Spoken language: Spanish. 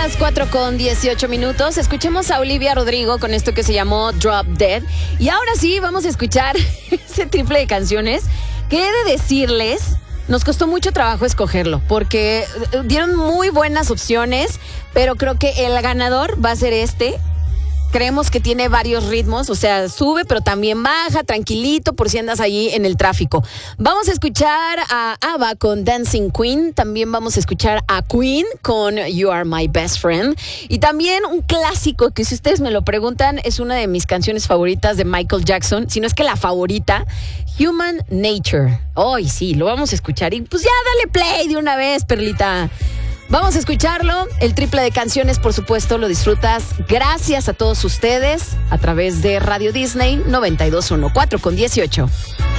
las 4:18. Escuchemos a Olivia Rodrigo con esto que se llamó Drop Dead. Y ahora sí, vamos a escuchar ese triple de canciones que he de decirles, nos costó mucho trabajo escogerlo porque dieron muy buenas opciones, pero creo que el ganador va a ser este. Creemos que tiene varios ritmos, o sea, sube, pero también baja, tranquilito, por si andas allí en el tráfico. Vamos a escuchar a ABBA con Dancing Queen, también vamos a escuchar a Queen con You Are My Best Friend, y también un clásico que, si ustedes me lo preguntan, es una de mis canciones favoritas de Michael Jackson, si no es que la favorita, Human Nature. Hoy sí, lo vamos a escuchar, y pues ya dale play de una vez, Perlita. Vamos a escucharlo, el triple de canciones, por supuesto, lo disfrutas gracias a todos ustedes a través de Radio Disney 92.1, 4:18.